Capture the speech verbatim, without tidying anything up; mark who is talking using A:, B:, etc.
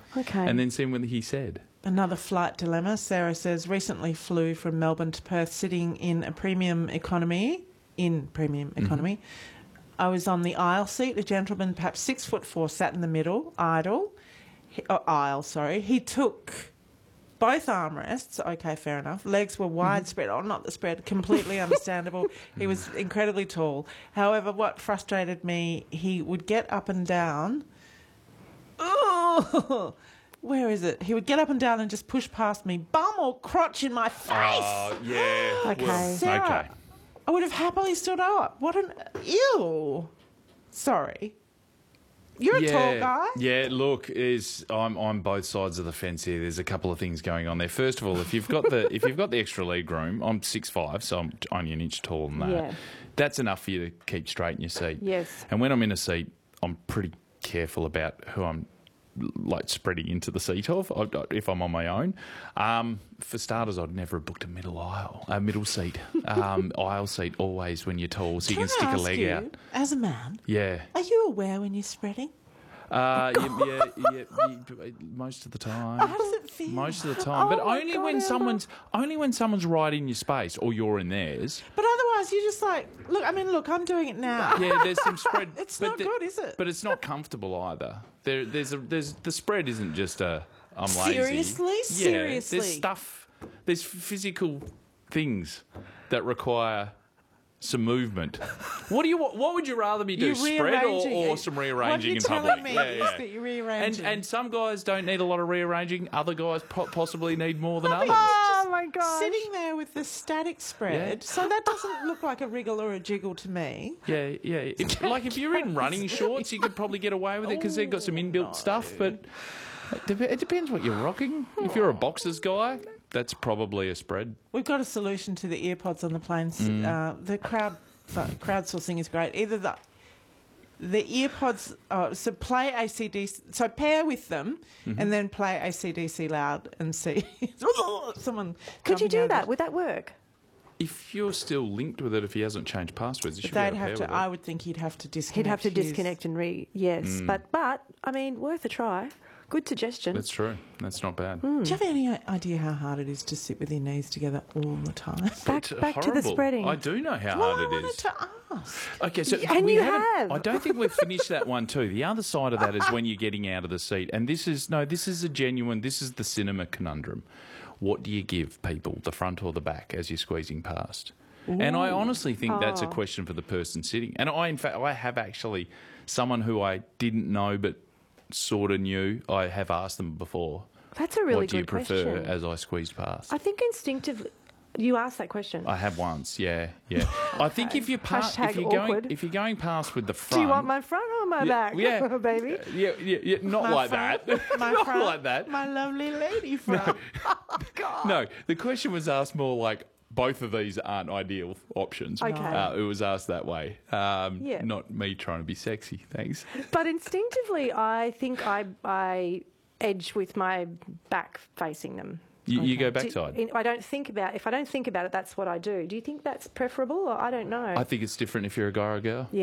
A: Okay.
B: and then see what he said.
C: Another flight dilemma. Sarah says, recently flew from Melbourne to Perth sitting in a premium economy, in premium economy. Mm-hmm. I was on the aisle seat. A gentleman, perhaps six foot four, sat in the middle, idle, he, oh, aisle, sorry. He took both armrests, okay, fair enough. Legs were widespread, mm-hmm. oh, not the spread, completely understandable. He was incredibly tall. However, what frustrated me, he would get up and down. Oh, where is it? He would get up and down and just push past me, bum or crotch in my face.
B: Oh, yeah.
A: Okay.
B: Well,
C: Sarah,
B: okay.
C: I would have happily stood up. What an... Ew. Sorry. You're
B: yeah,
C: a tall guy.
B: Yeah, look, is I'm on both sides of the fence here. There's a couple of things going on there. First of all, if you've got the if you've got the extra leg room, I'm six foot five, so I'm only an inch taller than that.
A: Yeah.
B: That's enough for you to keep straight in your seat.
A: Yes.
B: And when I'm in a seat, I'm pretty careful about who I'm like spreading into the seat of if I'm on my own. Um, for starters, I'd never have booked a middle aisle, a middle seat, um, aisle seat always when you're tall, so
C: Can
B: you can
C: I
B: stick a
C: ask
B: leg
C: you,
B: out.
C: as a man,
B: Yeah.
C: are you aware when you're spreading?
B: Uh, yeah, yeah, yeah, yeah, most of the time.
C: How does it feel?
B: Most of the time,
A: Oh
B: but
A: my
B: only
A: God,
B: when
A: Emma.
B: someone's only when someone's right in your space or you're in theirs.
C: But otherwise, you're just like, look, I mean, look, I'm doing it now.
B: Yeah, there's some spread.
C: It's
B: but
C: not
B: the-
C: good, is it?
B: But it's not comfortable either. There, there's a, there's the spread isn't just a I'm lazy.
C: Seriously?
B: Yeah,
C: Seriously?
B: there's stuff. There's physical things that require some movement. What do you? What would you rather me do?
C: You're
B: Spread or,
C: rearranging
B: or
C: it.
B: some
C: What
B: rearranging
C: you're
B: in
C: telling
B: public?
C: me
B: Yeah,
C: is
B: yeah.
C: that you're
B: And
C: rearranging.
B: and some guys don't need a lot of rearranging. Other guys po- possibly need more than others.
A: Oh my gosh.
C: sitting there with the static spread,
B: Yeah.
C: so that doesn't look like a wriggle or a jiggle to me.
B: Yeah, yeah. If, like if you're in running shorts, you could probably get away with it because they've got some inbuilt stuff. But it, dep- it depends what you're rocking. If you're a boxers guy, that's probably a spread.
C: We've got a solution to the earpods on the planes.
B: Mm.
C: Uh, the crowd crowdsourcing is great. Either the the earpods, uh, so play A C D C, so pair with them,
B: Mm-hmm.
C: and then play A C D C loud and see someone.
A: Could you
C: jumping
A: do
C: out
A: that?
C: of
A: Would that work?
B: If you're still linked with it, if he hasn't changed passwords, you
C: it.
B: should
C: They'd
B: be able
C: have
B: to.
C: to. I would think he'd have to disconnect.
A: He'd have to
C: his-
A: disconnect and re. Yes,
B: Mm.
A: but but I mean, worth a try. Good suggestion.
B: That's true. That's not bad.
C: Do you have any idea how hard it is to sit with your knees together all the time?
A: back
B: It's
A: back to the
B: horrible.
A: spreading.
B: I do know how
C: Well, I
B: hard it
C: wanted
B: is.
C: to ask.
B: Okay, so
A: And
B: we
A: you
B: haven't-
A: have.
B: I don't think we've finished that one too. The other side of that is when you're getting out of the seat, and this is no, this is a genuine. This is the cinema conundrum. What do you give people, the front or the back, as you're squeezing past? And I honestly think that's a
A: Oh.
B: question for the person sitting. And I, in fact, I have actually someone who I didn't know but sort of knew. I have asked them before.
A: That's a really
B: what do you
A: good
B: prefer
A: question.
B: as I squeezed past?
A: I think instinctively, you asked that question.
B: I have once, yeah, yeah. I think if you're pa-
A: Hashtag
B: if you're going
A: awkward.
B: if you're going past with the front,
A: Do you want my front or my
B: yeah,
A: back,
B: yeah,
A: baby?
B: yeah, yeah, yeah, not
C: My
B: like
C: front,
B: that,
C: My
B: not
C: front,
B: like that.
C: My lovely lady front.
B: No, the question was asked more like both of these aren't ideal options.
A: Okay.
B: Uh, it was asked that way. Um,
A: Yeah.
B: Not me trying to be sexy. Thanks.
A: But instinctively, I think I I edge with my back facing them.
B: You, you go
A: Do-
B: backside.
A: in- I don't think about if I don't think about it. That's what I do. Do you think that's preferable? Or I don't know.
B: I think it's different if you're a guy or a girl.
A: Yeah.